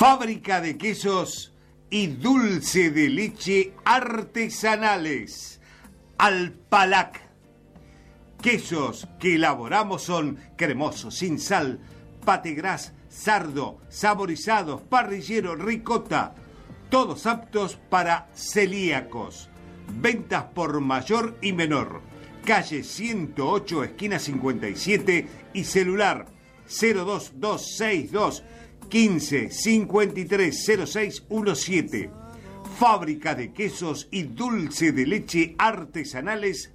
Fábrica de quesos y dulce de leche artesanales. Alpalac. Quesos que elaboramos son cremosos, sin sal, pategras, sardo, saborizados, parrillero, ricota. Todos aptos para celíacos. Ventas por mayor y menor. Calle 108, esquina 57 y celular 02262 15 53 0617. Fábrica de quesos y dulce de leche artesanales